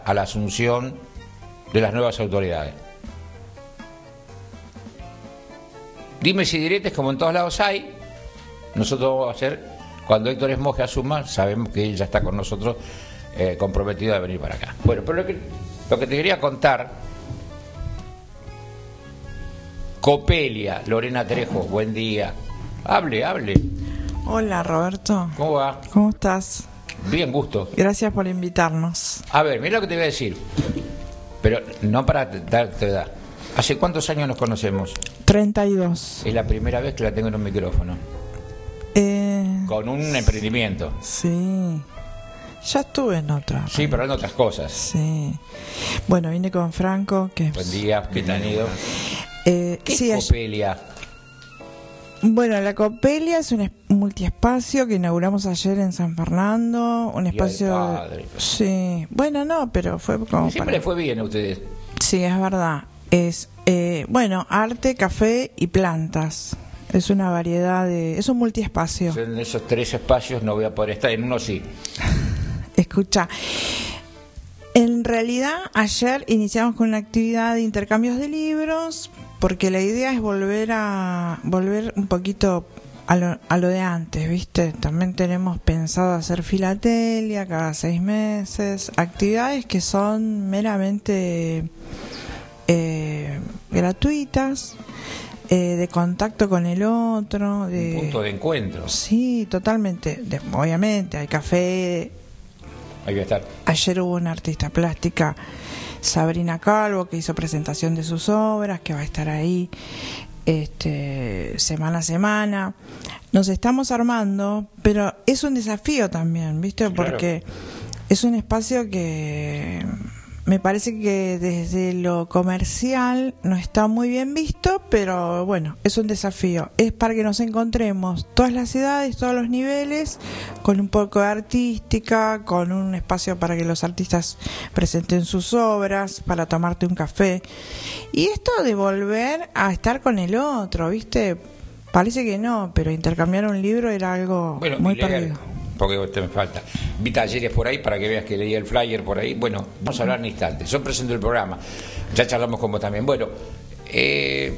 a la asunción de las nuevas autoridades. Dime si diretes, como en todos lados hay. Nosotros vamos a hacer, cuando Héctor Esmoge asuma, sabemos que él ya está con nosotros comprometido a venir para acá. Bueno, pero lo que te quería contar, Copelia, Lorena Trejo, buen día. Hable. Hola, Roberto. ¿Cómo va? ¿Cómo estás? Bien, gusto. Gracias por invitarnos. A ver, mira lo que te voy a decir, pero no para darte edad. ¿Hace cuántos años nos conocemos? 32. Es la primera vez que la tengo en un micrófono. Con un emprendimiento. Sí. Ya estuve en otra. Sí, pero en otras cosas. Sí. Bueno, vine con Franco. Buen día, ¿qué tal, ido? ¿Qué sí, es Copelia? Bueno, la Copelia es un multiespacio que inauguramos ayer en San Fernando. Un espacio. Sí. Bueno, no, pero fue como. Siempre fue bien a ustedes. Sí, es verdad. Es, bueno, arte, café y plantas. Es una variedad de... Es un multiespacio. En esos 3 espacios no voy a poder estar, en uno sí. Escucha, en realidad ayer iniciamos con una actividad de intercambios de libros, porque la idea es volver un poquito a lo de antes, ¿viste? También tenemos pensado hacer filatelia cada 6 meses, actividades que son meramente gratuitas, de contacto con el otro, de un punto de encuentro. Sí, totalmente. Obviamente hay café. Ahí va a estar. Ayer hubo una artista plástica, Sabrina Calvo, que hizo presentación de sus obras, que va a estar ahí semana a semana. Nos estamos armando, pero es un desafío también, ¿viste? Sí, claro. Porque es un espacio que me parece que desde lo comercial no está muy bien visto, pero bueno, es un desafío. Es para que nos encontremos todas las edades, todos los niveles, con un poco de artística, con un espacio para que los artistas presenten sus obras, para tomarte un café. Y esto de volver a estar con el otro, ¿viste? Parece que no, pero intercambiar un libro era algo muy perdido. Porque usted me falta. Vi talleres por ahí para que veas que leí el flyer por ahí. Bueno, vamos a hablar en instantes. Yo presento el programa. Ya charlamos con vos también. Bueno, ¿qué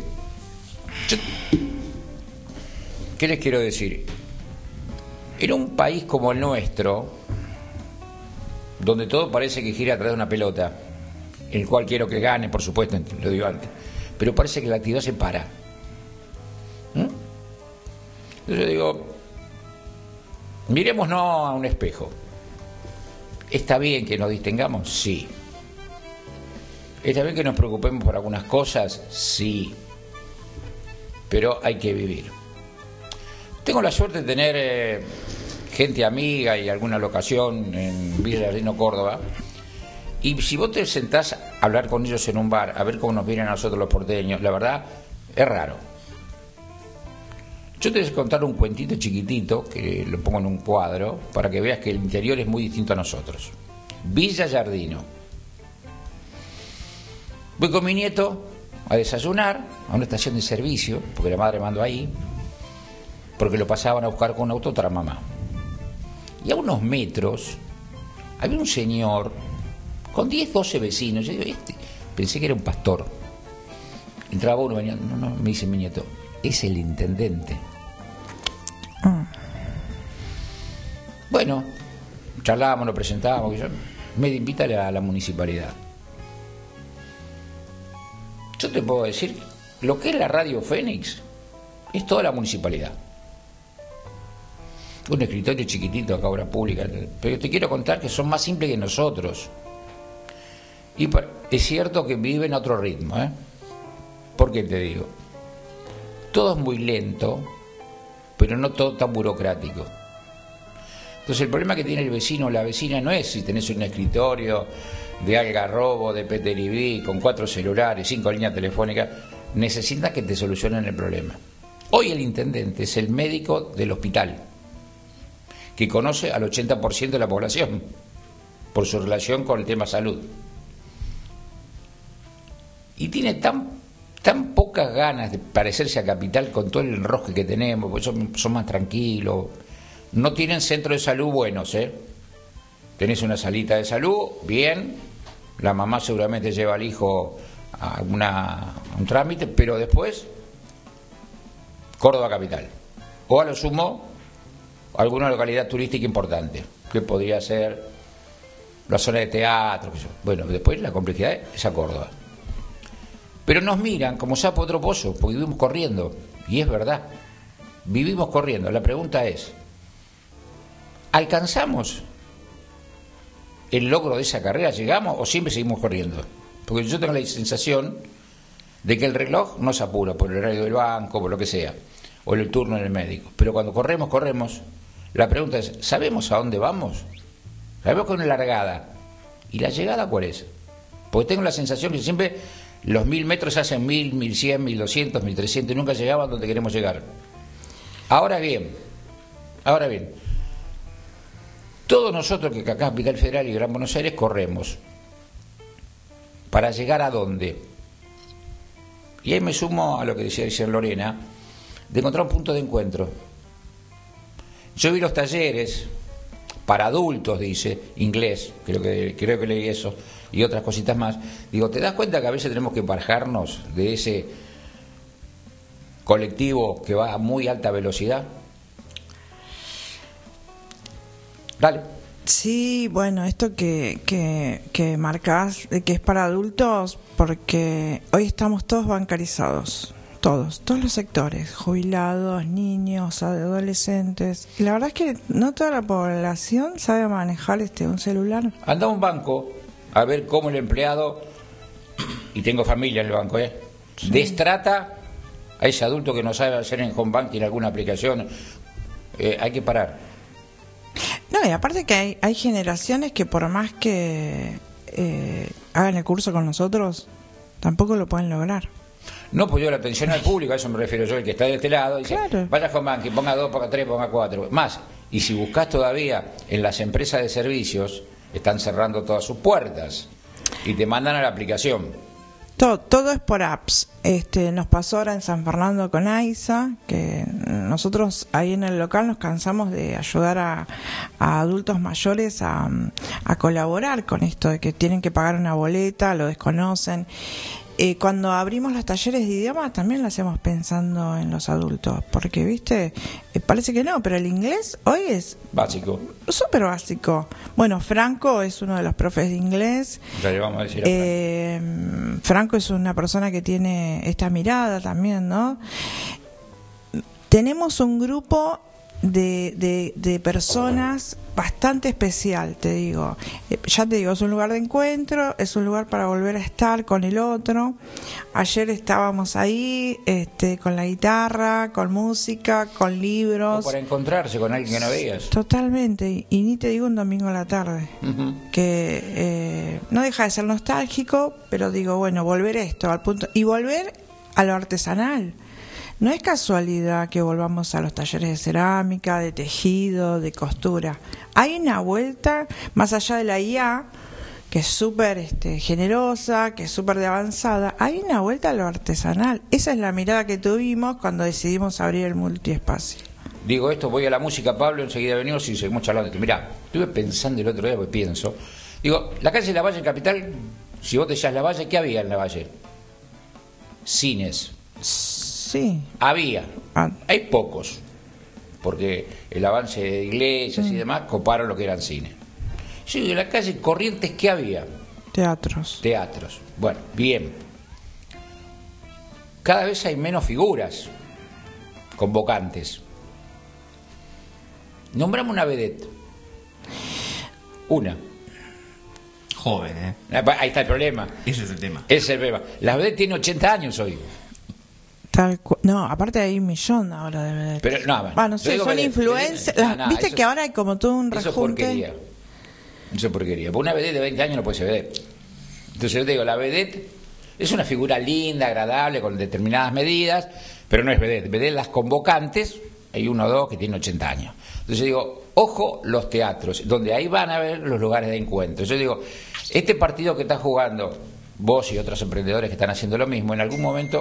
les quiero decir? En un país como el nuestro, donde todo parece que gira atrás de una pelota, en el cual quiero que gane, por supuesto, lo digo antes, pero parece que la actividad se para. Entonces yo digo, miremos no a un espejo. ¿Está bien que nos distengamos? Sí. ¿Está bien que nos preocupemos por algunas cosas? Sí. Pero hay que vivir. Tengo la suerte de tener gente amiga y alguna locación en Villa Jardino, Córdoba. Y si vos te sentás a hablar con ellos en un bar, a ver cómo nos vienen a nosotros los porteños, la verdad, es raro. Yo te voy a contar un cuentito chiquitito, que lo pongo en un cuadro, para que veas que el interior es muy distinto a nosotros. Villa Jardino. Voy con mi nieto a desayunar a una estación de servicio, porque la madre mandó ahí, porque lo pasaban a buscar con un auto otra mamá. Y a unos metros había un señor con 10, 12 vecinos. Yo digo, pensé que era un pastor. Entraba uno, venía, no, me dice mi nieto, es el intendente. Bueno, charlábamos, nos presentábamos, me invita a la municipalidad. Yo te puedo decir, lo que es la Radio Fénix es toda la municipalidad. Un escritorio chiquitito acá, obra pública, pero te quiero contar que son más simples que nosotros. Y es cierto que viven a otro ritmo, ¿eh? ¿Por qué te digo? Todo es muy lento, pero no todo tan burocrático. Entonces el problema que tiene el vecino o la vecina no es si tenés un escritorio de Algarrobo, de Peteribí, con 4 celulares, 5 líneas telefónicas, necesitas que te solucionen el problema. Hoy el intendente es el médico del hospital, que conoce al 80% de la población, por su relación con el tema salud. Y tiene tan pocas ganas de parecerse a Capital con todo el enrosque que tenemos, porque son más tranquilos. No tienen centro de salud buenos, ¿eh? Tenés una salita de salud, bien, la mamá seguramente lleva al hijo a un trámite, pero después Córdoba capital, o a lo sumo alguna localidad turística importante, que podría ser la zona de teatro, que yo. Bueno, después la complejidad es a Córdoba. Pero nos miran como sapo otro pozo, porque vivimos corriendo, y es verdad, vivimos corriendo. La pregunta es, ¿alcanzamos el logro de esa carrera? ¿Llegamos o siempre seguimos corriendo? Porque yo tengo la sensación de que el reloj no se apura por el horario del banco, por lo que sea, o el turno en el médico. Pero cuando corremos, la pregunta es, ¿sabemos a dónde vamos? Sabemos con una largada. ¿Y la llegada cuál es? Porque tengo la sensación que siempre los 1000 metros se hacen 1000, 1100, 1200, 1300 y nunca llegaban donde queremos llegar. Ahora bien, todos nosotros que acá Capital Federal y Gran Buenos Aires corremos. ¿Para llegar a dónde? Y ahí me sumo a lo que decía Lorena, de encontrar un punto de encuentro. Yo vi los talleres para adultos, dice, inglés, creo que leí eso, y otras cositas más. Digo, ¿te das cuenta que a veces tenemos que bajarnos de ese colectivo que va a muy alta velocidad? Dale. Sí, bueno, esto que marcás, que es para adultos, porque hoy estamos todos bancarizados. Todos los sectores, jubilados, niños, adolescentes. Y la verdad es que no toda la población sabe manejar un celular. Anda a un banco a ver cómo el empleado, y tengo familia en el banco, sí, destrata a ese adulto que no sabe hacer en home banking alguna aplicación. Hay que parar. No, y aparte que hay generaciones que por más que hagan el curso con nosotros, tampoco lo pueden lograr. No, pues yo la atención al público, a eso me refiero yo, el que está de este lado, dice, claro, vaya con banking, ponga 2, ponga 3, ponga 4, más. Y si buscas todavía en las empresas de servicios, están cerrando todas sus puertas y te mandan a la aplicación. Todo es por apps. Nos pasó ahora en San Fernando con AISA, que nosotros ahí en el local nos cansamos de ayudar a adultos mayores a colaborar con esto, de que tienen que pagar una boleta, lo desconocen. Cuando abrimos los talleres de idioma también lo hacemos pensando en los adultos, porque, viste, parece que no, pero el inglés hoy es básico, súper básico. Bueno, Franco es uno de los profes de inglés. Ya le vamos a decir a Franco es una persona que tiene esta mirada también, ¿no? Tenemos un grupo de personas bastante especial, te digo. Ya te digo, es un lugar de encuentro, es un lugar para volver a estar con el otro. Ayer estábamos ahí con la guitarra, con música, con libros. O para encontrarse con alguien que no veías. Totalmente, y ni te digo un domingo a la tarde. Que no deja de ser nostálgico, pero digo, bueno, volver esto al punto, y volver a lo artesanal. No es casualidad que volvamos a los talleres de cerámica, de tejido, de costura. Hay una vuelta, más allá de la IA, que es súper generosa, que es súper de avanzada, hay una vuelta a lo artesanal. Esa es la mirada que tuvimos cuando decidimos abrir el multiespacio. Digo esto, voy a la música, Pablo, enseguida venimos y seguimos charlando. Mirá, estuve pensando el otro día, porque pienso. Digo, la calle de La Valle Capital, si vos te llamas La Valle, ¿qué había en La Valle? Cines. Sí. Había. Hay pocos, porque el avance de iglesias y demás coparon lo que eran cines. Yo digo, en la calle Corrientes, ¿qué había? Teatros. Bueno, bien. Cada vez hay menos figuras convocantes. Nombramos una vedette. Una. Joven, Ahí está el problema. Ese es el tema. Ese es el problema. La vedette tiene 80 años hoy. No, aparte hay un millón ahora de vedettes. Pero no sé, son influencers. Viste que ahora hay como todo un rejunte. Eso es porquería. Porque una vedette de 20 años no puede ser vedette. Entonces yo te digo, la vedette es una figura linda, agradable, con determinadas medidas, pero no es vedette. Vedette las convocantes, hay uno o dos que tienen 80 años. Entonces yo digo, ojo los teatros, donde ahí van a ver los lugares de encuentro. Yo digo, este partido que estás jugando, vos y otros emprendedores que están haciendo lo mismo, en algún momento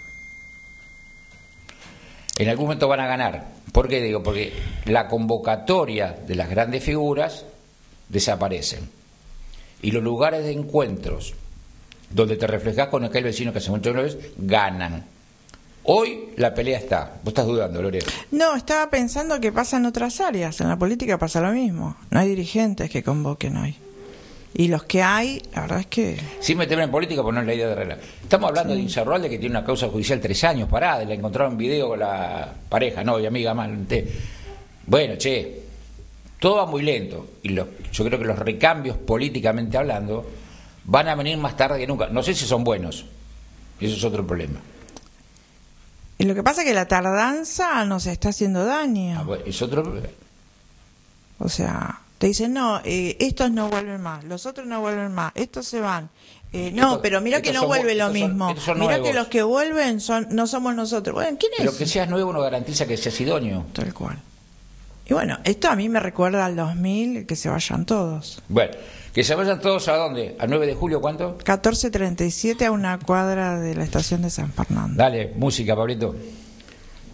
van a ganar. ¿Por qué digo? Porque la convocatoria de las grandes figuras desaparecen. y los lugares de encuentros donde te reflejas con aquel vecino que hace mucho no ves, ganan. Hoy la pelea está. Vos estás dudando, Lore. No, estaba pensando que pasa en otras áreas. En la política pasa lo mismo. No hay dirigentes que convoquen hoy. Y los que hay, la verdad es que... Sin meterme en política, porque no es la idea de arreglar. Estamos hablando de Insaurralde, que tiene una causa judicial 3 años parada. Le encontraron video con la pareja, novia, amiga, amante. Bueno, che, todo va muy lento. Y yo creo que los recambios, políticamente hablando, van a venir más tarde que nunca. No sé si son buenos. Eso es otro problema. Y lo que pasa es que la tardanza nos está haciendo daño. Bueno, es otro problema. O sea, te dicen, no, estos no vuelven más, los otros no vuelven más, estos se van. No, pero mira que no vuelve lo mismo. Mira que los que vuelven no somos nosotros. Bueno, ¿quién es? Pero que seas nuevo no garantiza que seas idóneo. Tal cual. Y bueno, esto a mí me recuerda al 2000, que se vayan todos. Bueno, que se vayan todos ¿a dónde? ¿Al 9 de julio cuánto? 14:37 a una cuadra de la estación de San Fernando. Dale, música, Pablito.